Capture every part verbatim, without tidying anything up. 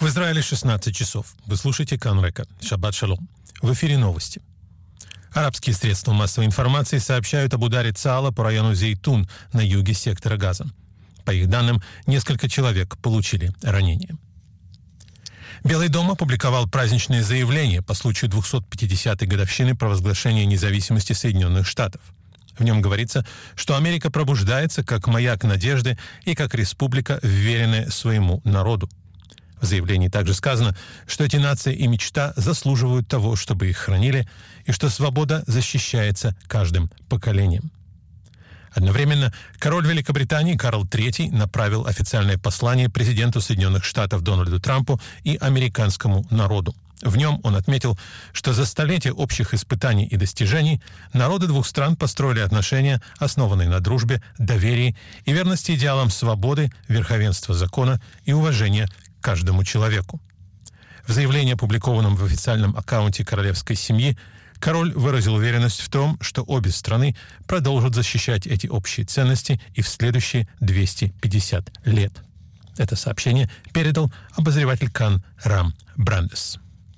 В Израиле шестнадцать часов. Вы слушаете Кан Река. Шаббат шалом. В эфире новости. Арабские средства массовой информации сообщают об ударе ЦААЛа по району Зейтун на юге сектора Газа. По их данным, несколько человек получили ранения. Белый дом опубликовал праздничное заявление по случаю двухсот пятидесятой годовщины провозглашения независимости Соединенных Штатов. В нем говорится, что Америка пробуждается как маяк надежды и как республика, вверенная своему народу. В заявлении также сказано, что эти нация и мечта заслуживают того, чтобы их хранили, и что свобода защищается каждым поколением. Одновременно король Великобритании Карл третий направил официальное послание президенту Соединенных Штатов Дональду Трампу и американскому народу. В нем он отметил, что за столетия общих испытаний и достижений народы двух стран построили отношения, основанные на дружбе, доверии и верности идеалам свободы, верховенства закона и уважения к каждому человеку. В заявлении, опубликованном в официальном аккаунте королевской семьи, король выразил уверенность в том, что обе страны продолжат защищать эти общие ценности и в следующие двести пятьдесят лет. Это сообщение передал обозреватель Кан Рам Брандес.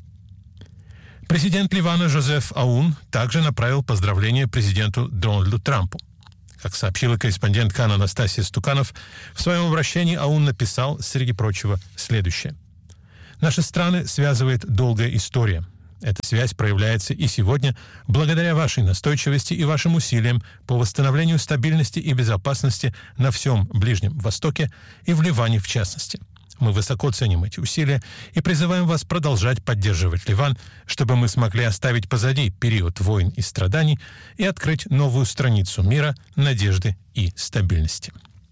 Президент Ливана Жозеф Аун также направил поздравления президенту Дональду Трампу. Как сообщила корреспондент Кан Анастасия Стуканов, в своем обращении Аун написал, среди прочего, следующее. «Наши страны связывает долгая история. Эта связь проявляется и сегодня благодаря вашей настойчивости и вашим усилиям по восстановлению стабильности и безопасности на всем Ближнем Востоке и в Ливане в частности. Мы высоко ценим эти усилия и призываем вас продолжать поддерживать Ливан, чтобы мы смогли оставить позади период войн и страданий и открыть новую страницу мира, надежды и стабильности».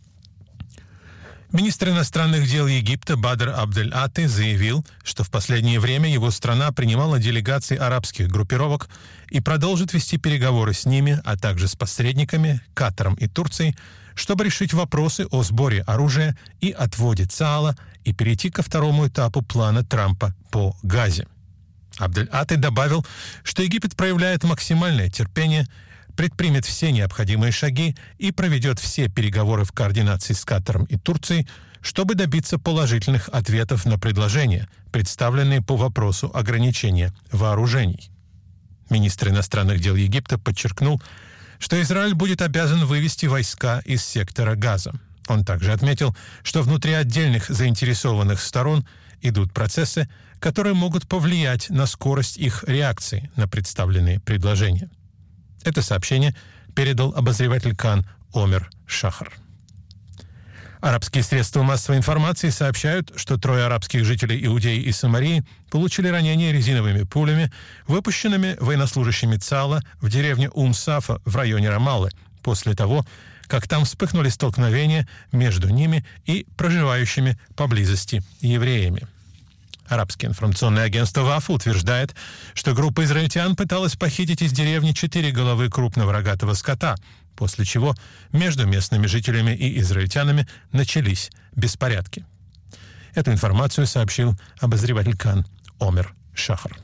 Министр иностранных дел Египта Бадр Абдель-Аты заявил, что в последнее время его страна принимала делегации арабских группировок и продолжит вести переговоры с ними, а также с посредниками Катаром и Турцией, чтобы решить вопросы о сборе оружия и отводе ЦААЛа и перейти ко второму этапу плана Трампа по Газе. Абдель-Аты добавил, что Египет проявляет максимальное терпение, предпримет все необходимые шаги и проведет все переговоры в координации с Катаром и Турцией, чтобы добиться положительных ответов на предложения, представленные по вопросу ограничения вооружений. Министр иностранных дел Египта подчеркнул, что Израиль будет обязан вывести войска из сектора Газа. Он также отметил, что внутри отдельных заинтересованных сторон идут процессы, которые могут повлиять на скорость их реакции на представленные предложения. Это сообщение передал обозреватель Кан Омер Шахар. Арабские средства массовой информации сообщают, что трое арабских жителей Иудеи и Самарии получили ранения резиновыми пулями, выпущенными военнослужащими ЦААЛа в деревне Ум-Сафа в районе Рамаллы, после того, как там вспыхнули столкновения между ними и проживающими поблизости евреями. Арабское информационное агентство ВАФ утверждает, что группа израильтян пыталась похитить из деревни четыре головы крупного рогатого скота, после чего между местными жителями и израильтянами начались беспорядки. Эту информацию сообщил обозреватель Кан Омер Шахар.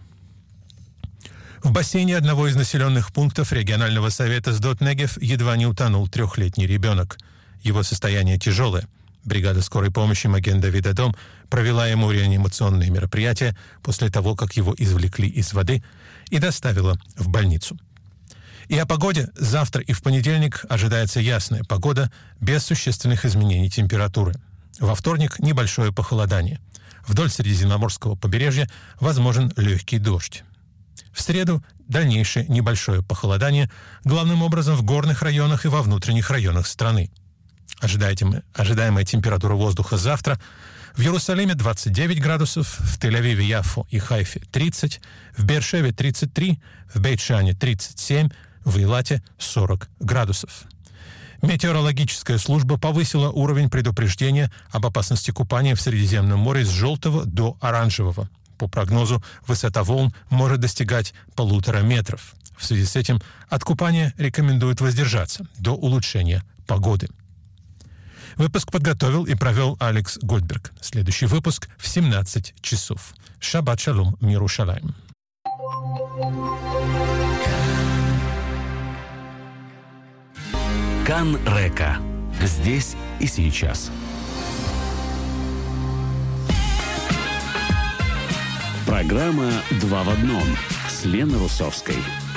В бассейне одного из населенных пунктов регионального совета Сдот-Негев едва не утонул трехлетний ребенок. Его состояние тяжелое. Бригада скорой помощи Маген-Давид-Адом провела ему реанимационные мероприятия после того, как его извлекли из воды и доставила в больницу. И о погоде. Завтра и в понедельник ожидается ясная погода без существенных изменений температуры. Во вторник небольшое похолодание. Вдоль Средиземноморского побережья возможен легкий дождь. В среду дальнейшее небольшое похолодание, главным образом в горных районах и во внутренних районах страны. Ожидаемая температура воздуха завтра: в Иерусалиме двадцать девять градусов, в Тель-Авиве, Яффо и Хайфе тридцать, в Беэр-Шеве тридцать три, в Бейт-Шане тридцать семь, в Эйлате сорок градусов. Метеорологическая служба повысила уровень предупреждения об опасности купания в Средиземном море с желтого до оранжевого. По прогнозу, высота волн может достигать полутора метров. В связи с этим от купания рекомендуют воздержаться до улучшения погоды. Выпуск подготовил и провел Алекс Гольдберг. Следующий выпуск в семнадцать часов. Шаббат шалом, Мирушалаим. Кан Река. Здесь и сейчас. Программа «Два в одном» с Леной Русовской.